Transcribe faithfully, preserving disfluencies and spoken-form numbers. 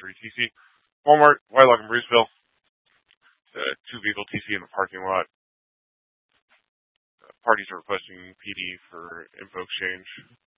three T C. Walmart, Whitelock in Bruceville. Uh, two vehicle T C in the parking lot. Uh, parties are requesting P D for info exchange.